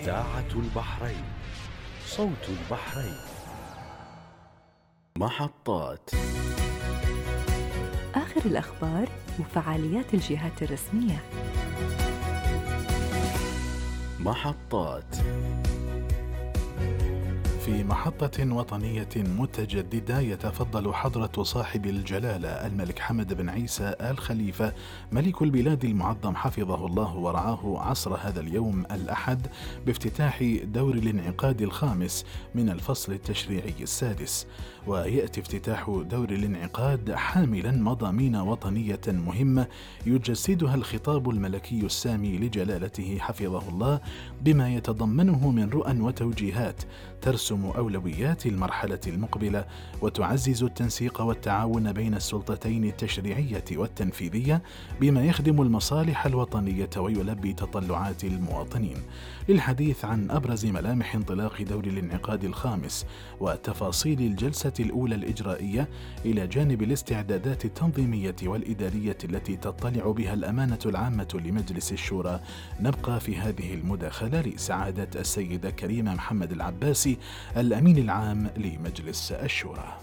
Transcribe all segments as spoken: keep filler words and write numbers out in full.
إذاعة البحرين، صوت البحرين. محطات آخر الأخبار وفعاليات الجهات الرسمية. محطات في محطة وطنية متجددة يتفضل حضرة صاحب الجلالة الملك حمد بن عيسى آل خليفة ملك البلاد المعظم حفظه الله ورعاه عصر هذا اليوم الأحد بافتتاح دور الانعقاد الخامس من الفصل التشريعي السادس. ويأتي افتتاح دور الانعقاد حاملا مضامين وطنية مهمة يجسدها الخطاب الملكي السامي لجلالته حفظه الله بما يتضمنه من رؤى وتوجيهات ترسم أولويات المرحلة المقبلة وتعزز التنسيق والتعاون بين السلطتين التشريعية والتنفيذية بما يخدم المصالح الوطنية ويلبي تطلعات المواطنين. للحديث عن أبرز ملامح انطلاق دور الانعقاد الخامس وتفاصيل الجلسة الأولى الإجرائية إلى جانب الاستعدادات التنظيمية والإدارية التي تطلع بها الأمانة العامة لمجلس الشورى، نبقى في هذه المداخلة لسعادة السيدة كريمة محمد العباسي الأمين العام لمجلس الشورى.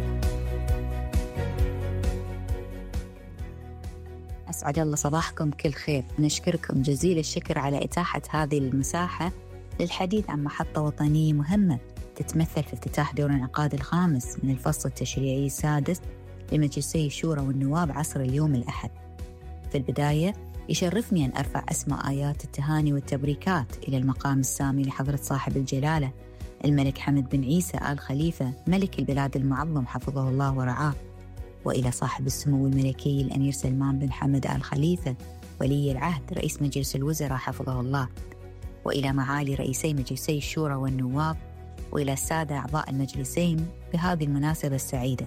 أسعد الله صباحكم كل خير. نشكركم جزيل الشكر على إتاحة هذه المساحة للحديث عن محطة وطنية مهمة تتمثل في افتتاح دور الانعقاد الخامس من الفصل التشريعي السادس لمجلسي الشورى والنواب عصر اليوم الأحد. في البداية يشرفني أن أرفع أسمى آيات التهاني والتبريكات إلى المقام السامي لحضرة صاحب الجلالة الملك حمد بن عيسى آل خليفة ملك البلاد المعظم حفظه الله ورعاه، وإلى صاحب السمو الملكي الأمير سلمان بن حمد آل خليفة ولي العهد رئيس مجلس الوزراء حفظه الله، وإلى معالي رئيسي مجلسي الشورى والنواب، وإلى السادة أعضاء المجلسين بهذه المناسبة السعيدة.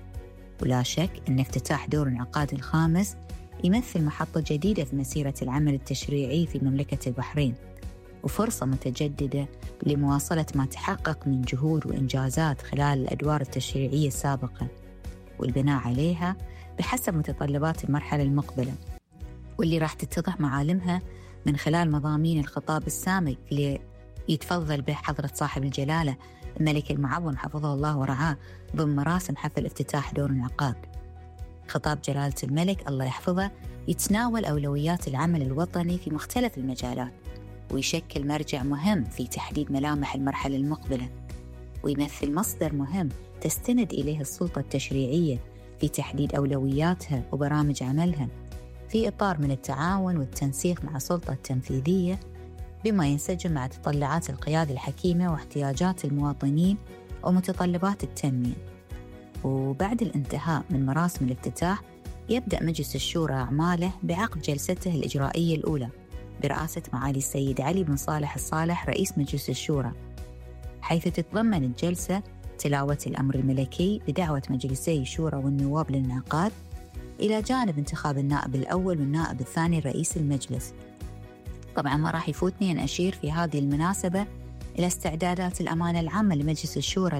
ولا شك أن افتتاح دور الانعقاد الخامس يمثل محطة جديدة في مسيرة العمل التشريعي في مملكة البحرين، وفرصة متجددة لمواصلة ما تحقق من جهود وإنجازات خلال الأدوار التشريعية السابقة والبناء عليها بحسب متطلبات المرحلة المقبلة، واللي راح تتضح معالمها من خلال مضامين الخطاب السامي اللي يتفضل به حضرة صاحب الجلالة الملك المعظم حفظه الله ورعاه ضمن مراسم حفل افتتاح دور الانعقاد. خطاب جلالة الملك الله يحفظه يتناول أولويات العمل الوطني في مختلف المجالات، ويشكل مرجع مهم في تحديد ملامح المرحلة المقبلة، ويمثل مصدر مهم تستند إليه السلطة التشريعية في تحديد أولوياتها وبرامج عملها في إطار من التعاون والتنسيق مع السلطة التنفيذية بما ينسجم مع تطلعات القيادة الحكيمة واحتياجات المواطنين ومتطلبات التنمية. وبعد الانتهاء من مراسم الافتتاح يبدأ مجلس الشورى أعماله بعقد جلسته الإجرائية الأولى برئاسة معالي السيد علي بن صالح الصالح رئيس مجلس الشورى، حيث تتضمن الجلسة تلاوة الأمر الملكي بدعوة مجلسي الشورى والنواب للانعقاد، إلى جانب انتخاب النائب الأول والنائب الثاني رئيس المجلس. طبعا ما راح يفوتني أن أشير في هذه المناسبة إلى استعدادات الأمانة العامة لمجلس الشورى